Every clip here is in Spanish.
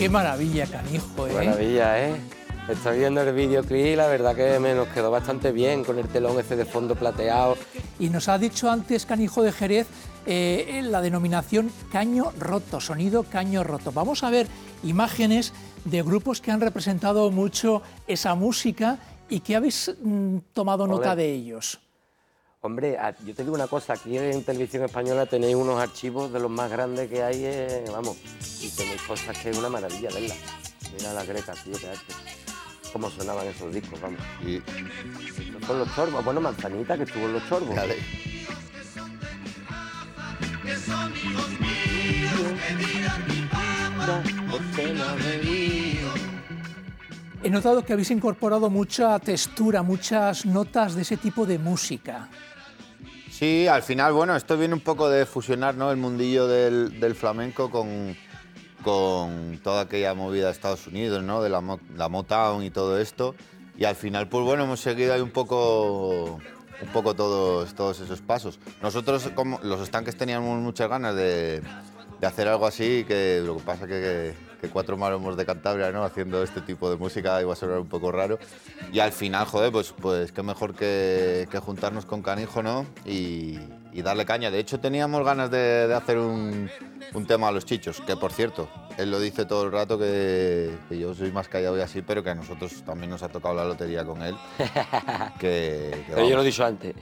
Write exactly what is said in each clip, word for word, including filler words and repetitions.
Qué maravilla, canijo, ¿eh? Maravilla, ¿eh? Estoy viendo el videoclip y la verdad que me nos quedó bastante bien con el telón ese de fondo plateado. Y nos ha dicho antes, Canijo de Jerez, eh, la denominación caño roto, sonido caño roto. Vamos a ver imágenes de grupos que han representado mucho esa música y que habéis mm, tomado nota Joder. de ellos. Hombre, yo te digo una cosa, aquí en Televisión Española tenéis unos archivos de los más grandes que hay, eh, vamos, y tenéis cosas que es una maravilla verlas. Mira la Greca, tío, qué arte. Cómo sonaban esos discos, vamos. Y Estos son los Chorbos, bueno, Manzanita, que estuvo en los Chorbos. dale. He notado que habéis incorporado mucha textura, muchas notas de ese tipo de música. Sí, al final, bueno, esto viene un poco de fusionar, ¿no?, el mundillo del, del flamenco con, con toda aquella movida de Estados Unidos, ¿no?, de la, mo- la Motown y todo esto. Y al final, pues bueno, hemos seguido ahí un poco, un poco todos, todos esos pasos. Nosotros, como los estanques, teníamos muchas ganas de, de hacer algo así, que lo que pasa que, que, que cuatro maromos de Cantabria, ¿no?, haciendo este tipo de música iba a sonar un poco raro. Y al final, joder, pues, pues qué mejor que, que juntarnos con Canijo, ¿no?, y, y darle caña. De hecho, teníamos ganas de, de hacer un, un tema a los Chichos, que por cierto, él lo dice todo el rato que, que yo soy más callado y así, pero que a nosotros también nos ha tocado la lotería con él. Que, que Pero yo lo he vamos, dicho antes.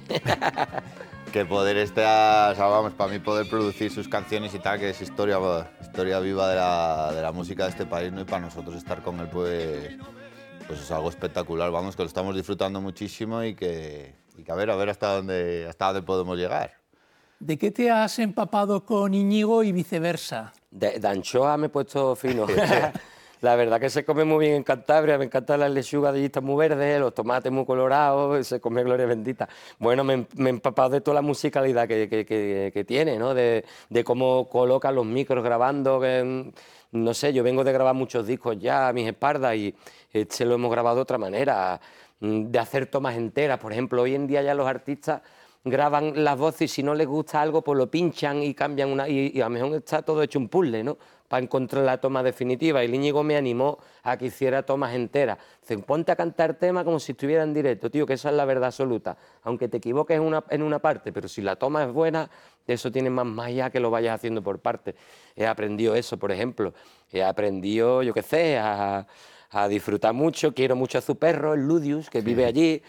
que poder estar, o sea, vamos, para mí poder producir sus canciones y tal, que es historia, historia viva de la, de la música de este país, ¿no? Y para nosotros estar con él, pues, pues es algo espectacular, vamos, que lo estamos disfrutando muchísimo y que, y que a ver, a ver hasta dónde, hasta dónde podemos llegar. ¿De qué te has empapado con Íñigo y viceversa? De, de anchoa me he puesto fino. La verdad que se come muy bien en Cantabria, me encantan las lechugas de allí, están muy verdes, los tomates muy colorados, se come gloria bendita. Bueno, me, me he empapado de toda la musicalidad que, que, que, que tiene, ¿no? De, de cómo coloca los micros grabando, que, no sé, yo vengo de grabar muchos discos ya a mis espaldas y este lo hemos grabado de otra manera, de hacer tomas enteras. Por ejemplo, hoy en día ya los artistas graban las voces y si no les gusta algo, pues lo pinchan y cambian una... Y, y a lo mejor está todo hecho un puzzle, ¿no?, para encontrar la toma definitiva. Y el Íñigo me animó a que hiciera tomas enteras. Dice, ponte a cantar temas como si estuviera en directo, tío, que esa es la verdad absoluta. Aunque te equivoques en una, en una parte, pero si la toma es buena, eso tiene más magia que lo vayas haciendo por partes. He aprendido eso, por ejemplo. He aprendido, yo qué sé, a, a disfrutar mucho. Quiero mucho a su perro, el Ludius, que vive allí.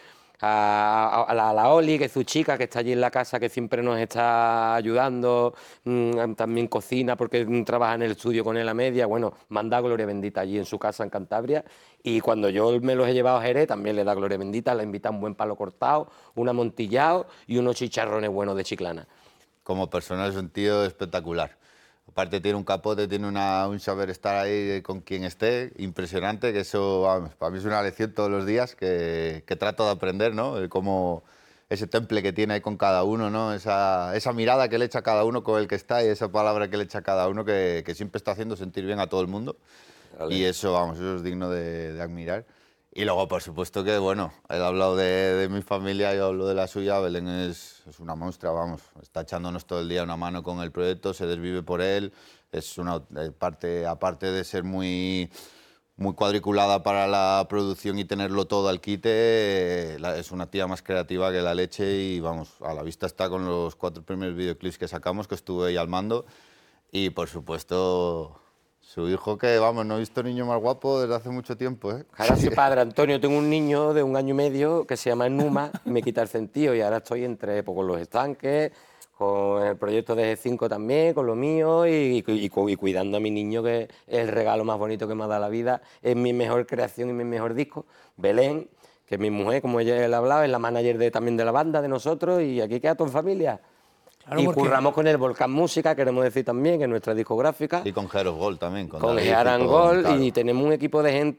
A, a, la, a la Oli, que es su chica, que está allí en la casa, que siempre nos está ayudando, mmm, también cocina porque mmm, trabaja en el estudio con él a media, bueno, manda gloria bendita allí en su casa en Cantabria, y cuando yo me los he llevado a Jerez también le da gloria bendita, le invita un buen palo cortado, un amontillado y unos chicharrones buenos de Chiclana. Como persona es un tío espectacular. Aparte tiene un capote, tiene una, un saber estar ahí con quien esté, impresionante, que eso, vamos, para mí es una lección todos los días que, que trato de aprender, ¿no? Como ese temple que tiene ahí con cada uno, ¿no? Esa, esa mirada que le echa a cada uno con el que está y esa palabra que le echa a cada uno que, que siempre está haciendo sentir bien a todo el mundo. Vale. Y eso, vamos, eso es digno de, de admirar. Y luego, por supuesto que, bueno, él ha hablado de, de mi familia, yo hablo de la suya. Belén es, es una monstrua, vamos, está echándonos todo el día una mano con el proyecto, se desvive por él, es una parte, aparte de ser muy, muy cuadriculada para la producción y tenerlo todo al quite, es una tía más creativa que la leche y, vamos, a la vista está con los cuatro primeros videoclips que sacamos, que estuve ahí al mando, y, por supuesto... Su hijo, que vamos, no he visto niño más guapo desde hace mucho tiempo, ¿eh? Ahora soy padre, Antonio, tengo un niño de un año y medio que se llama Numa y me quita el sentido y ahora estoy entre pues, con los estanques, con el proyecto de G cinco también, con lo mío y, y, y cuidando a mi niño, que es el regalo más bonito que me ha dado la vida, es mi mejor creación y mi mejor disco. Belén, que es mi mujer, como ella le ha hablado, es la manager de, también de la banda, de nosotros, y aquí queda todo en familia. Claro, y porque... curramos con el Volcán Música, queremos decir también, que es nuestra discográfica. Y con Jeros Gold también. Con Jeran Gold, y tenemos un equipo de gente